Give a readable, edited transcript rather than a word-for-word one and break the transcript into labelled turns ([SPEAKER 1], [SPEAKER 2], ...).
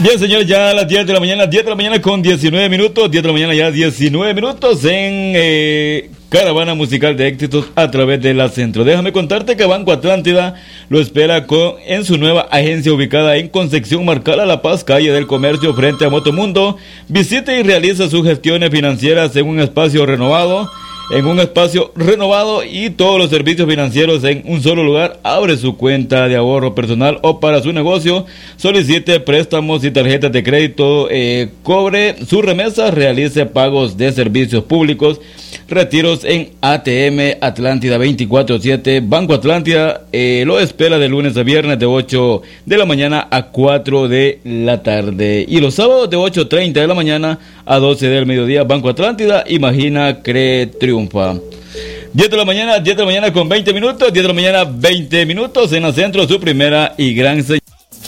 [SPEAKER 1] Bien, señores, ya a las 10 de la mañana, 10 de la mañana con 19 minutos, 10 de la mañana ya 19 minutos en Caravana Musical de Éxitos a través de la Centro. Déjame contarte que Banco Atlántida lo espera en su nueva agencia ubicada en Concepción Marcala, La Paz, calle del Comercio, frente a Motomundo. Visite y realiza sus gestiones financieras en un espacio renovado. Y todos los servicios financieros en un solo lugar. Abre su cuenta de ahorro personal o para su negocio, solicite préstamos y tarjetas de crédito, cobre su remesa, realice pagos de servicios públicos, retiros en ATM Atlántida 24/7. Banco Atlántida lo espera de lunes a viernes de 8 de la mañana a 4 de la tarde y los sábados de 8:30 de la mañana a 12 del mediodía. Banco Atlántida, imagina, cree, triunfa. 10 de la mañana con 20 minutos, 10 de la mañana 20 minutos en la Centro, su primera y gran señal.